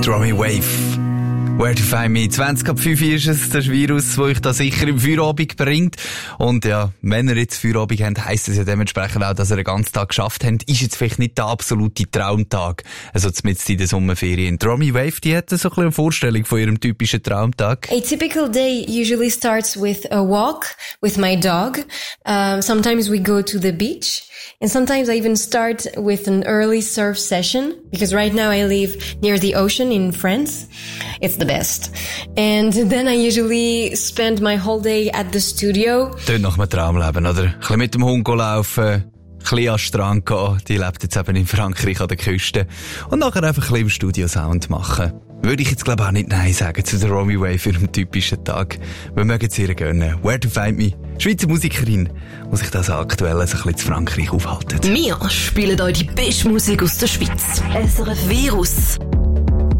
Romy Wave. Where to find me? 20:05 ist es, das Virus, das euch da sicher im Feierabend bringt. Und ja, wenn ihr jetzt Feierabend habt, heisst das ja dementsprechend auch, dass ihr den ganzen Tag geschafft habt. Ist jetzt vielleicht nicht der absolute Traumtag. Also zumindest in der Sommerferien. Die Romy Wave, die hat so ein bisschen eine Vorstellung von ihrem typischen Traumtag. A typical day usually starts with a walk with my dog. Sometimes we go to the beach. And sometimes I even start with an early surf session, because right now I live near the ocean in France. It's the best. And then I usually spend my whole day at the studio. Tönt nach einem Traumleben, oder? Ein bisschen mit dem Hund laufen, ein bisschen an den Strand gehen. Die lebt jetzt eben in Frankreich an der Küste. Und nachher einfach ein bisschen im Studio Sound machen. Würde ich jetzt glaube auch nicht Nein sagen zu der Romy Wave für einen typischen Tag. Wir mögen es ihr gönnen. Where to find me? Schweizer Musikerin, die sich das aktuell ein bisschen zu Frankreich aufhalten. Wir spielen euch die beste Musik aus der Schweiz. SRF Virus.